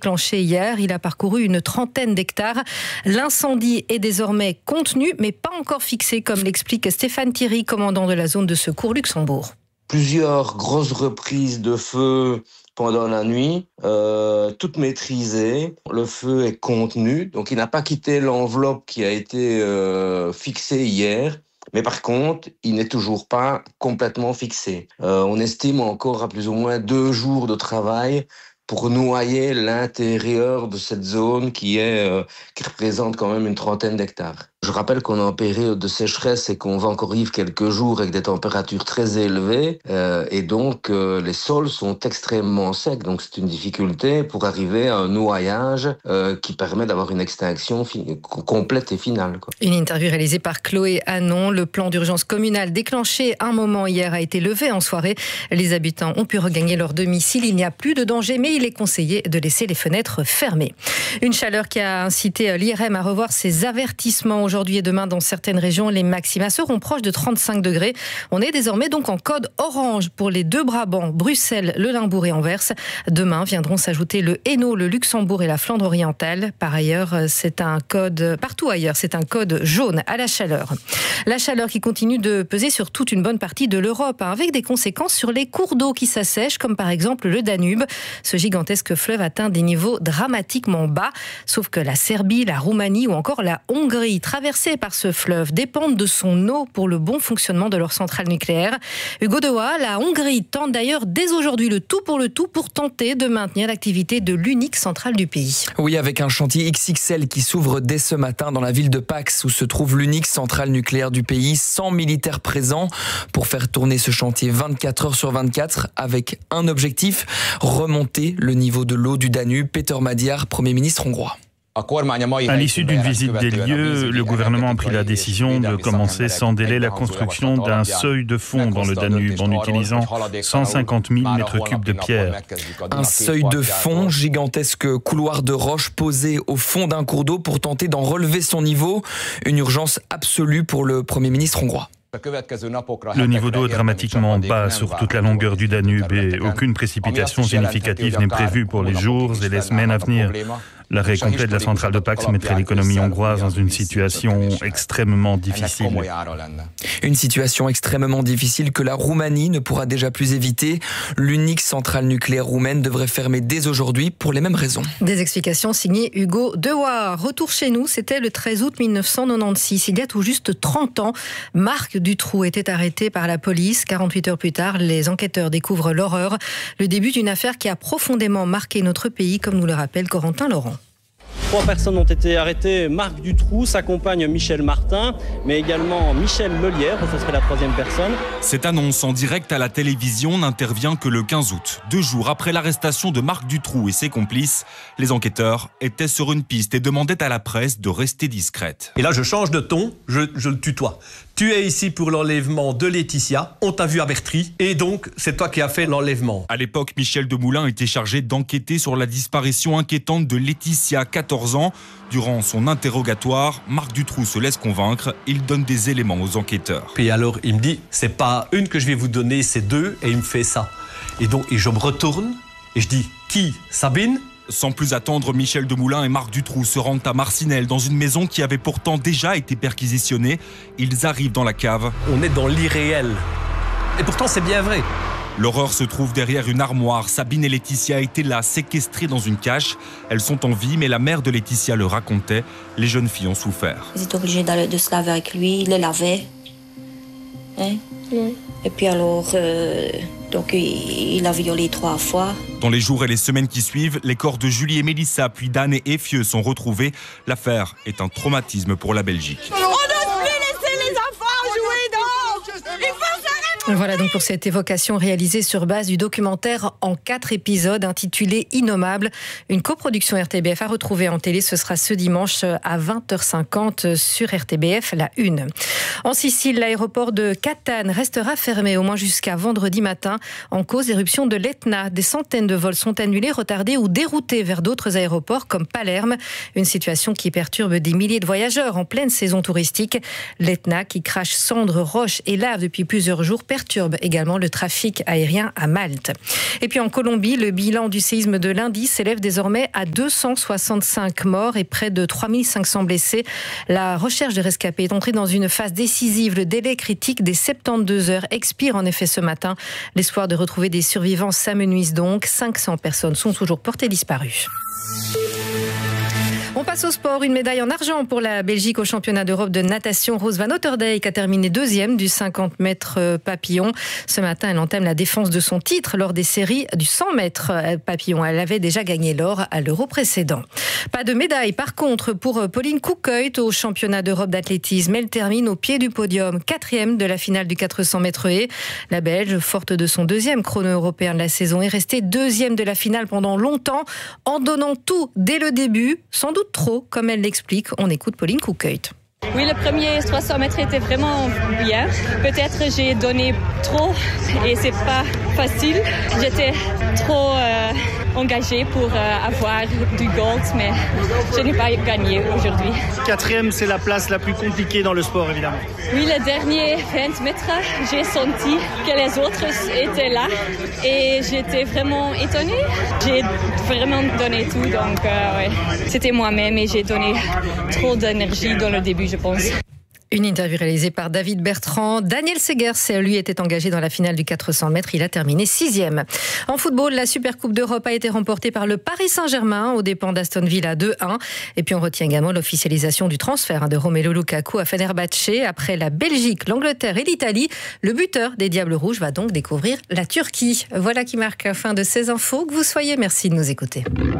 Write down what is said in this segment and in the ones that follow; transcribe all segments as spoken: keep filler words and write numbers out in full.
déclenché hier. Il a parcouru une trentaine d'hectares. L'incendie est désormais contenu, mais pas encore fixé, comme l'explique Stéphane Thierry, commandant de la zone de secours Luxembourg. Plusieurs grosses reprises de feu pendant la nuit, euh, toutes maîtrisées. Le feu est contenu, donc il n'a pas quitté l'enveloppe qui a été euh, fixée hier. Mais par contre, il n'est toujours pas complètement fixé. Euh, on estime encore à plus ou moins deux jours de travail pour noyer l'intérieur de cette zone qui est euh, qui représente quand même une trentaine d'hectares. Je rappelle qu'on est en période de sécheresse et qu'on va encore vivre quelques jours avec des températures très élevées euh, et donc euh, les sols sont extrêmement secs. Donc c'est une difficulté pour arriver à un noyage euh, qui permet d'avoir une extinction fi- complète et finale, quoi. Une interview réalisée par Chloé Hanon. Le plan d'urgence communal déclenché un moment hier a été levé en soirée. Les habitants ont pu regagner leur domicile. Il n'y a plus de danger, mais il est conseillé de laisser les fenêtres fermées. Une chaleur qui a incité l'I R M à revoir ses avertissements aujourd'hui et demain dans certaines régions. Les maxima seront proches de trente-cinq degrés. On est désormais donc en code orange pour les deux Brabants, Bruxelles, le Limbourg et Anvers. Demain viendront s'ajouter le Hainaut, le Luxembourg et la Flandre orientale. Par ailleurs, c'est un code, partout ailleurs, c'est un code jaune à la chaleur. La chaleur qui continue de peser sur toute une bonne partie de l'Europe, hein, avec des conséquences sur les cours d'eau qui s'assèchent, comme par exemple le Danube. Ce gigantesque fleuve atteint des niveaux dramatiquement bas, sauf que la Serbie, la Roumanie ou encore la Hongrie, traversées par ce fleuve, dépendent de son eau pour le bon fonctionnement de leur centrale nucléaire. Hugo Dewa, la Hongrie tente d'ailleurs dès aujourd'hui le tout pour le tout pour tenter de maintenir l'activité de l'unique centrale du pays. Oui, avec un chantier X X L qui s'ouvre dès ce matin dans la ville de Pax où se trouve l'unique centrale nucléaire du pays, cent militaires présents pour faire tourner ce chantier vingt-quatre heures sur vingt-quatre avec un objectif, remonter le niveau de l'eau du Danube. Peter Magyar, Premier ministre hongrois. À l'issue d'une visite des lieux, le gouvernement a pris la décision de commencer sans délai la construction d'un seuil de fond dans le Danube en utilisant cent cinquante mille mètres cubes de pierre. Un seuil de fond, gigantesque couloir de roche posé au fond d'un cours d'eau pour tenter d'en relever son niveau. Une urgence absolue pour le Premier ministre hongrois. Le niveau d'eau est dramatiquement bas sur toute la longueur du Danube et aucune précipitation significative n'est prévue pour les jours et les semaines à venir. L'arrêt complet de la centrale de Pax mettrait l'économie hongroise dans une situation extrêmement difficile. Une situation extrêmement difficile que la Roumanie ne pourra déjà plus éviter. L'unique centrale nucléaire roumaine devrait fermer dès aujourd'hui pour les mêmes raisons. Des explications signées Hugo Dewa. Retour chez nous, c'était le treize août mille neuf cent quatre-vingt-seize. Il y a tout juste trente ans, Marc Dutroux était arrêté par la police. quarante-huit heures plus tard, les enquêteurs découvrent l'horreur. Le début d'une affaire qui a profondément marqué notre pays, comme nous le rappelle Corentin Laurent. Trois personnes ont été arrêtées. Marc Dutroux, sa compagne Michel Martin, mais également Michel Melière, ce serait la troisième personne. Cette annonce en direct à la télévision n'intervient que le quinze août. Deux jours après l'arrestation de Marc Dutroux et ses complices, les enquêteurs étaient sur une piste et demandaient à la presse de rester discrète. Et là, je change de ton, je, je le tutoie. Tu es ici pour l'enlèvement de Laetitia, on t'a vu à Bertry, et donc c'est toi qui as fait l'enlèvement. À l'époque, Michel Demoulin était chargé d'enquêter sur la disparition inquiétante de Laetitia, quatorze ans. Durant son interrogatoire, Marc Dutroux se laisse convaincre, il donne des éléments aux enquêteurs. Puis alors, il me dit, c'est pas une que je vais vous donner, c'est deux, et il me fait ça. Et donc, et je me retourne, et je dis, qui? Sabine? Sans plus attendre, Michel Demoulin et Marc Dutroux se rendent à Marcinelle, dans une maison qui avait pourtant déjà été perquisitionnée. Ils arrivent dans la cave. On est dans l'irréel. Et pourtant, c'est bien vrai. L'horreur se trouve derrière une armoire. Sabine et Laetitia étaient là, séquestrées dans une cache. Elles sont en vie, mais la mère de Laetitia le racontait. Les jeunes filles ont souffert. Ils étaient obligés de se laver avec lui, il les lavait. Hein? Mm. Et puis alors, euh, donc il l'a violé trois fois. Dans les jours et les semaines qui suivent, les corps de Julie et Mélissa, puis d'Anne et Effieux sont retrouvés. L'affaire est un traumatisme pour la Belgique. On n'ose plus laisser les enfants jouer donc. Il faut s'arrêter. Voilà donc pour cette évocation réalisée sur base du documentaire en quatre épisodes intitulé Innommable. Une coproduction R T B F à retrouver en télé. Ce sera ce dimanche à vingt heures cinquante sur R T B F, la une. En Sicile, l'aéroport de Catane restera fermé au moins jusqu'à vendredi matin en cause d'éruption de l'Etna. Des centaines de vols sont annulés, retardés ou déroutés vers d'autres aéroports comme Palerme. Une situation qui perturbe des milliers de voyageurs en pleine saison touristique. L'Etna qui crache cendres, roches et lave depuis plusieurs jours perturbe également le trafic aérien à Malte. Et puis en Colombie, le bilan du séisme de lundi s'élève désormais à deux cent soixante-cinq morts et près de trois mille cinq cents blessés. La recherche des rescapés est entrée dans une phase décisive. Le délai critique des soixante-douze heures expire en effet ce matin. L'espoir de retrouver des survivants s'amenuise donc. cinq cents personnes sont toujours portées disparues. On passe au sport. Une médaille en argent pour la Belgique au championnat d'Europe de natation. Rose Van Otterdijk a terminé deuxième du cinquante mètres papillon. Ce matin, elle entame la défense de son titre lors des séries du cent mètres papillon. Elle avait déjà gagné l'or à l'Euro précédent. Pas de médaille par contre pour Pauline Koekhuis au championnat d'Europe d'athlétisme. Elle termine au pied du podium, quatrième de la finale du quatre cents mètres haies. La Belge, forte de son deuxième chrono européen de la saison, est restée deuxième de la finale pendant longtemps en donnant tout dès le début, sans doute trop, comme elle l'explique. On écoute Pauline Koekhuis. Oui, le premier trois cents mètres était vraiment bien. Peut-être j'ai donné trop et c'est pas facile. J'étais trop euh, engagée pour euh, avoir du gold, mais je n'ai pas gagné aujourd'hui. Quatrième, c'est la place la plus compliquée dans le sport, évidemment. Oui, le dernier vingt mètres, j'ai senti que les autres étaient là et j'étais vraiment étonnée. J'ai vraiment donné tout, donc euh, ouais. C'était moi-même et j'ai donné trop d'énergie dans le début, je pense. Une interview réalisée par David Bertrand. Daniel Segers, lui, était engagé dans la finale du quatre cents mètres. Il a terminé sixième. En football, la Supercoupe d'Europe a été remportée par le Paris Saint-Germain aux dépens d'Aston Villa deux un. Et puis on retient également l'officialisation du transfert de Romelu Lukaku à Fenerbahçe. Après la Belgique, l'Angleterre et l'Italie, le buteur des Diables Rouges va donc découvrir la Turquie. Voilà qui marque la fin de ces infos. Que vous soyez, merci de nous écouter.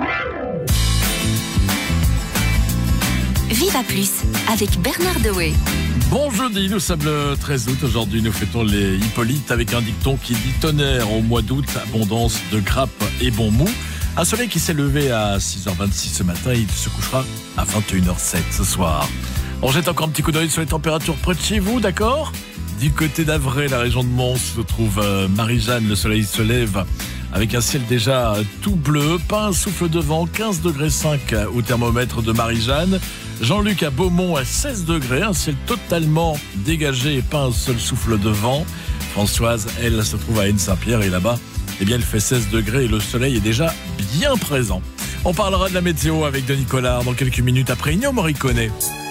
Viva Plus avec Bernard Dewey. Bon jeudi, nous sommes le treize août. Aujourd'hui, nous fêtons les Hippolytes avec un dicton qui dit tonnerre au mois d'août, abondance de grappes et bon mou. Un soleil qui s'est levé à six heures vingt-six ce matin et il se couchera à vingt et une heures zéro sept ce soir. On jette encore un petit coup d'œil sur les températures près de chez vous, d'accord ? Du côté d'Avray, la région de Mons, se trouve Marie-Jeanne. Le soleil se lève avec un ciel déjà tout bleu, pas un souffle de vent, quinze degrés cinq au thermomètre de Marie-Jeanne. Jean-Luc à Beaumont à seize degrés, un ciel totalement dégagé et pas un seul souffle de vent. Françoise, elle, se trouve à Aisne-Saint-Pierre et là-bas, eh bien, elle fait seize degrés et le soleil est déjà bien présent. On parlera de la météo avec Denis Collard dans quelques minutes après Ennio Morricone.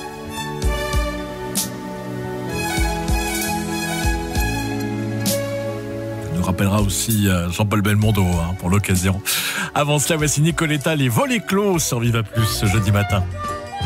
On rappellera aussi Jean-Paul Belmondo hein, pour l'occasion. Avant cela, voici Nicoletta, les volets clos sur Viva Plus ce jeudi matin.